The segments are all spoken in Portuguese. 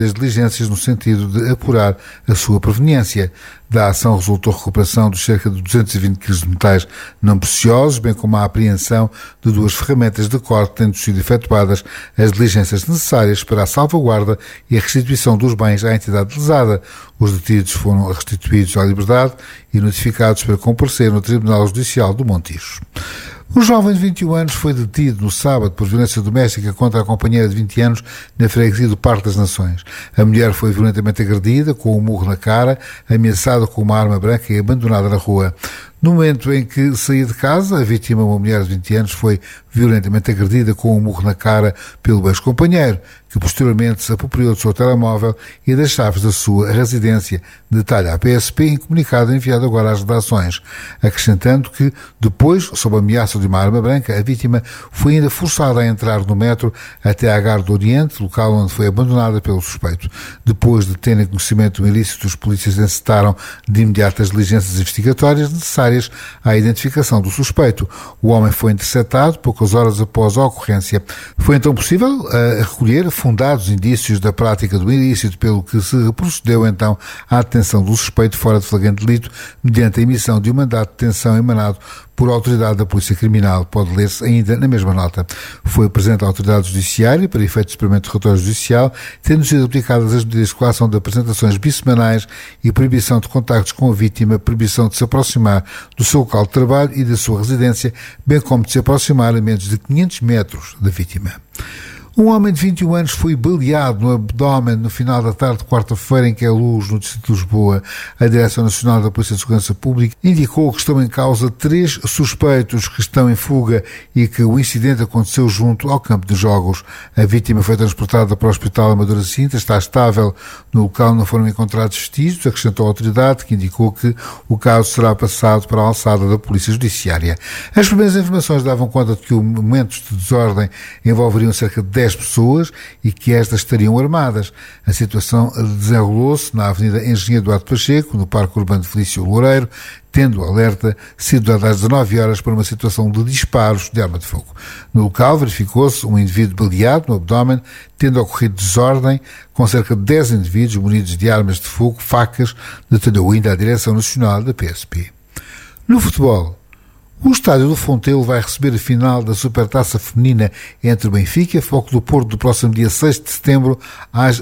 as diligências no sentido de apurar a sua proveniência. Da ação resultou a recuperação de cerca de 220 kg de metais não preciosos, bem como a apreensão de 2 ferramentas de corte, tendo sido efetuadas as diligências necessárias para a salvaguarda e a restituição dos bens à entidade lesada. Os detidos foram restituídos à liberdade e notificados para comparecer no Tribunal Judicial do Montijo. Um jovem de 21 anos foi detido no sábado por violência doméstica contra a companheira de 20 anos na freguesia do Parque das Nações. A mulher foi violentamente agredida, com um murro na cara, ameaçada com uma arma branca e abandonada na rua. No momento em que saía de casa, a vítima, uma mulher de 20 anos, foi violentamente agredida com um murro na cara pelo ex-companheiro, que posteriormente se apropriou do seu telemóvel e das chaves da sua residência, detalha a PSP em comunicado enviado agora às redações, acrescentando que, depois, sob a ameaça de uma arma branca, a vítima foi ainda forçada a entrar no metro até à Gare do Oriente, local onde foi abandonada pelo suspeito. Depois de terem conhecimento do ilícito, os polícias encetaram de imediato as diligências investigatórias necessárias à identificação do suspeito. O homem foi interceptado poucas horas após a ocorrência. Foi então possível recolher fundados indícios da prática do ilícito, pelo que se procedeu então à detenção do suspeito fora de flagrante delito mediante a emissão de um mandato de detenção emanado por autoridade da Polícia Criminal. Pode ler-se ainda na mesma nota. Foi presente à autoridade judiciária para efeito de experimento de relatório judicial, tendo sido aplicadas as medidas de coação de apresentações bissemanais e proibição de contactos com a vítima, proibição de se aproximar do seu local de trabalho e da sua residência, bem como de se aproximar a menos de 500 metros da vítima. Um homem de 21 anos foi baleado no abdômen no final da tarde de quarta-feira em Queluz, no distrito de Lisboa. A Direção Nacional da Polícia de Segurança Pública indicou que estão em causa 3 suspeitos que estão em fuga e que o incidente aconteceu junto ao campo de jogos. A vítima foi transportada para o Hospital Amadora Cinta, está estável. No local não foram encontrados vestígios, acrescentou a autoridade, que indicou que o caso será passado para a alçada da Polícia Judiciária. As primeiras informações davam conta de que os momentos de desordem envolveriam cerca de 10 pessoas e que estas estariam armadas. A situação desenrolou-se na Avenida Engenheiro Duarte Pacheco, no Parque Urbano de Felício Loureiro, tendo o alerta sido dado às 19 horas para uma situação de disparos de arma de fogo. No local verificou-se um indivíduo baleado no abdômen, tendo ocorrido desordem, com cerca de 10 indivíduos munidos de armas de fogo, facas, detalhou ainda a Direção Nacional da PSP. No futebol, o Estádio do Fontelo vai receber a final da Supertaça Feminina entre o Benfica e a Futebol Clube do Porto do próximo dia 6 de setembro às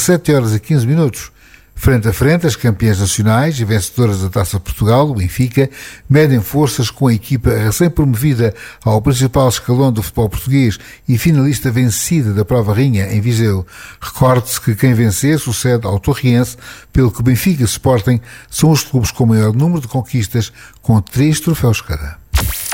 17h15. Frente a frente, as campeãs nacionais e vencedoras da Taça de Portugal, o Benfica, medem forças com a equipa recém-promovida ao principal escalão do futebol português e finalista vencida da Prova Rainha em Viseu. Recorde-se que quem vencer sucede ao Torriense, pelo que Benfica e Sporting são os clubes com maior número de conquistas, com 3 troféus cada.